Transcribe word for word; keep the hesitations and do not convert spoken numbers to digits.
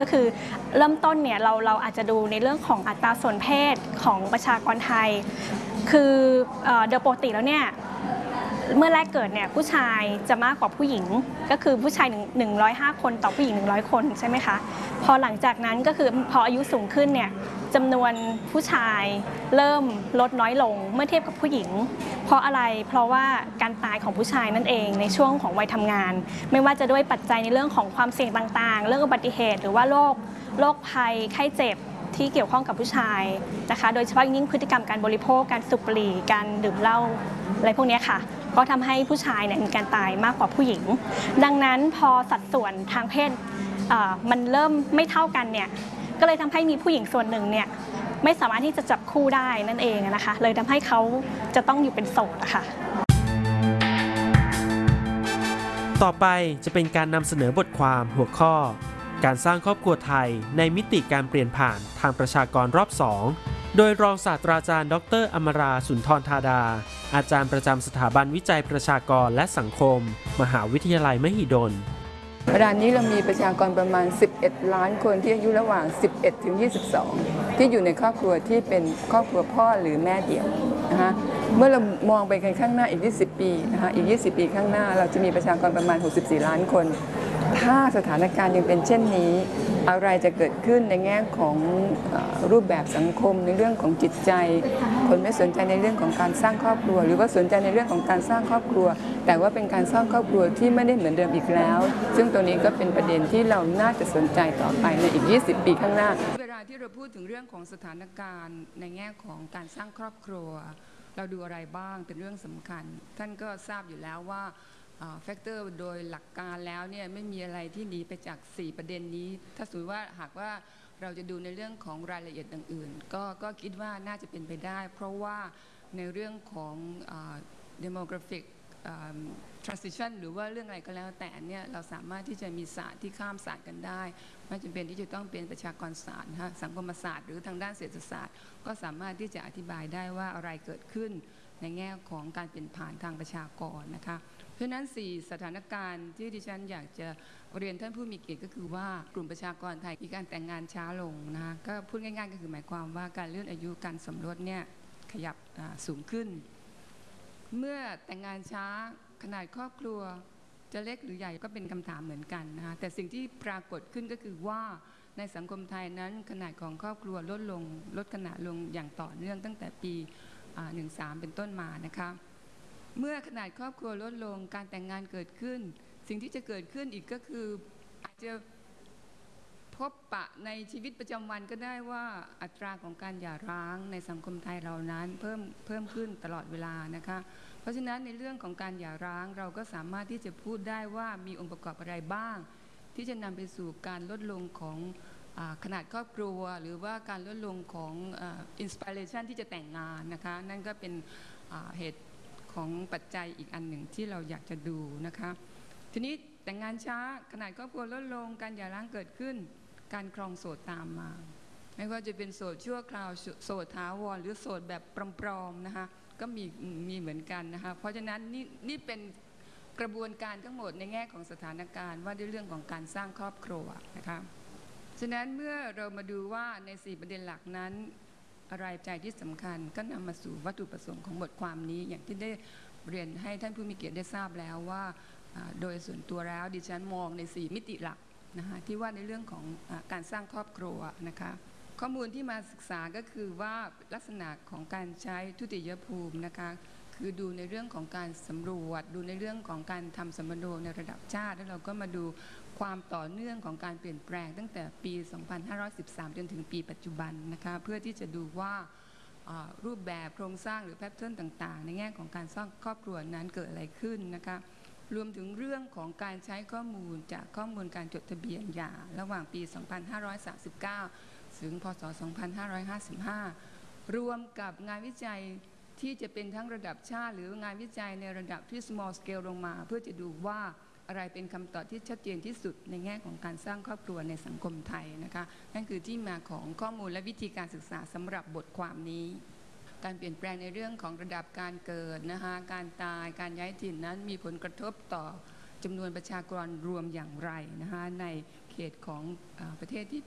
ก็คือเริ่มต้นเนี่ยเราเราอาจจะดูในเรื่องของอัตราส่วนเพศของประชากรไทยคือโดยปกติแล้วเนี่ยเมื่อแรกเกิดเนี่ยผู้ชายจะมากกว่าผู้หญิงก็คือผู้ชายหนึ่งร้อยห้าคนต่อผู้หญิงหนึ่งร้อยคนใช่ไหมคะพอหลังจากนั้นก็คือพออายุสูงขึ้นเนี่ยจำนวนผู้ชายเริ่มลดน้อยลงเมื่อเทียบกับผู้หญิงเพราะอะไรเพราะว่าการตายของผู้ชายนั่นเองในช่วงของวัยทำงานไม่ว่าจะด้วยปัจจัยในเรื่องของความเสี่ยงต่างๆเรื่องอุบัติเหตุหรือว่าโรคโรคภัยไข้เจ็บที่เกี่ยวข้องกับผู้ชายนะคะโดยเฉพาะยิ่งพฤติกรรมการบริโภคการสูบบุหรี่การดื่มเหล้าอะไรพวกนี้ค่ะก็ทำให้ผู้ชายเนี่ยมีการตายมากกว่าผู้หญิงดังนั้นพอสัดส่วนทางเพศมันเริ่มไม่เท่ากันเนี่ยก็เลยทำให้มีผู้หญิงส่วนหนึ่งเนี่ยไม่สามารถที่จะจับคู่ได้นั่นเองนะคะเลยทำให้เขาจะต้องอยู่เป็นโสดอะค่ะต่อไปจะเป็นการนำเสนอบทความหัวข้อการสร้างครอบครัวไทยในมิติการเปลี่ยนผ่านทางประชากรรอบสองโดยรองศาสตราจารย์ดร.อมราสุนทรธาดาอาจารย์ประจำสถาบันวิจัยประชากรและสังคมมหาวิทยาลัยมหิดลเวลานี้เรามีประชากรประมาณสิบเอ็ดล้านคนที่อายุระหว่างสิบเอ็ดถึงยี่สิบสองที่อยู่ในครอบครัวที่เป็นครอบครัวพ่อหรือแม่เดี่ยวนะคะเมื่อเรามองไปข้างหน้าอีกยี่สิบปีนะคะอีกยี่สิบปีข้างหน้าเราจะมีประชากรประมาณหกสิบสี่ล้านคนถ้าสถานการณ์ยังเป็นเช่นนี้อะไรจะเกิดขึ้นในแง่ของรูปแบบสังคมในเรื่องของจิตใจคนไม่สนใจในเรื่องของการสร้างครอบครัวหรือว่าสนใจในเรื่องของการสร้างครอบครัวแต่ว่าเป็นการสร้างครอบครัวที่ไม่ได้เหมือนเดิมอีกแล้วซึ่งตรงนี้ก็เป็นประเด็นที่เราน่าจะสนใจต่อไปในอีกยี่สิบปีข้างหน้าเวลาที่เราพูดถึงเรื่องของสถานการณ์ในแง่ของการสร้างครอบครัวเราดูอะไรบ้างเป็นเรื่องสำคัญท่านก็ทราบอยู่แล้วว่าแฟกเตอร์โดยหลักการแล้วเนี่ยไม่มีอะไรที่หนีไปจากสี่ประเด็นนี้ถ้าสมมติว่าหากว่าเราจะดูในเรื่องของรายละเอียดอื่นๆก็ก็คิดว่าน่าจะเป็นไปได้เพราะว่าในเรื่องของ demographic transition หรือว่าเรื่องอะไรก็แล้วแต่เนี่ยเราสามารถที่จะมีศาสตร์ที่ข้ามศาสตร์กันได้ไม่จำเป็นที่จะต้องเป็นประชากรศาสตร์นะสังคมศาสตร์หรือทางด้านเศรษฐศาสตร์ก็สามารถที่จะอธิบายได้ว่าอะไรเกิดขึ้นในแง่ของการเปลี่ยนผ่านทางประชากรนะคะเพราะฉะนั้นสี่สถานการณ์ที่ดิฉันอยากจะเรียนท่านผู้มีเกียรติก็คือว่ากลุ่มประชากรไทยมีการแต่งงานช้าลงนะคะก็พูดง่ายๆก็คือหมายความว่าการเลื่อนอายุการสมรสเนี่ยขยับสูงขึ้นเมื่อแต่งงานช้าขนาดครอบครัวจะเล็กหรือใหญ่ก็เป็นคำถามเหมือนกันนะคะแต่สิ่งที่ปรากฏขึ้นก็คือว่าในสังคมไทยนั้นขนาดของครอบครัวลดลงลดขนาดลงอย่างต่อเนื่องตั้งแต่ปีหนึ่งสามเป็นต้นมานะคะเมื่อขนาดครอบครัวลดลงการแต่งงานเกิดขึ้นสิ่งที่จะเกิดขึ้นอีกก็คืออาจจะพบปะในชีวิตประจำวันก็ได้ว่าอัตราของการหย่าร้างในสังคมไทยเรานั้นเพิ่มเพิ่มขึ้นตลอดเวลานะคะเพราะฉะนั้นในเรื่องของการหย่าร้างเราก็สามารถที่จะพูดได้ว่ามีองค์ประกอบอะไรบ้างที่จะนำไปสู่การลดลงของขนาดครอบครัวหรือว่าการลดลงของอินสปิเรชันที่จะแต่งงานนะคะนั่นก็เป็นเหตุของปัจจัยอีกอันหนึ่งที่เราอยากจะดูนะคะทีนี้แต่งงานช้าขนาดครอบครัวลดลงการหย่าร้างเกิดขึ้นการครองโสดตามมาไม่ว่าจะเป็นโสดชั่วคราวโสดถาวรหรือโสดแบบปลอมๆนะคะก็มีมีเหมือนกันนะคะเพราะฉะนั้นนี่นี่เป็นกระบวนการทั้งหมดในแง่ของสถานการณ์ว่าด้วยเรื่องของการสร้างครอบครัวนะคะฉะนั้นเมื่อเรามาดูว่าในสี่ประเด็นหลักนั้นอะไรใจที่สำคัญก็นำมาสู่วัตถุประสงค์ของบทความนี้อย่างที่ได้เรียนให้ท่านผู้มีเกียรติได้ทราบแล้วว่าโดยส่วนตัวแล้วดิฉันมองในสี่มิติหลักนะคะที่ว่าในเรื่องของการสร้างครอบครัวนะคะข้อมูลที่มาศึกษาก็คือว่าลักษณะของการใช้ทุติยภูมินะคะคือดูในเรื่องของการสำรวจดูในเรื่องของการทำสำรวจในระดับชาติแล้วเราก็มาดูความต่อเนื่องของการเปลี่ยนแปลงตั้งแต่ปีสองพันห้าร้อยสิบสามจนถึงปีปัจจุบันนะคะเพื่อที่จะดูว่ารูปแบบโครงสร้างหรือแพทเทิร์นต่างๆในแง่ของการสร้างครอบครัวนั้นเกิดอะไรขึ้นนะคะรวมถึงเรื่องของการใช้ข้อมูลจากข้อมูลการจดทะเบียนหย่าระหว่างปีสองพันห้าร้อยสามสิบเก้าถึงพ.ศ. สองพันห้าร้อยห้าสิบห้ารวมกับงานวิจัยที่จะเป็นทั้งระดับชาติหรืองานวิจัยในระดับที่ small scale ลงมาเพื่อจะดูว่าอะไรเป็นคำตอบที่ชัดเจนที่สุดในแง่ของการสร้างครอบครัวในสังคมไทยนะคะนั่นคือที่มาของข้อมูลและวิธีการศึกษาสำหรับบทความนี้การเปลี่ยนแปลงในเรื่องของระดับการเกิดนะคะการตายการย้ายถิ่นนั้นมีผลกระทบต่อจำนวนประชากรรวมอย่างไรนะคะในเขตของอาประเทศที่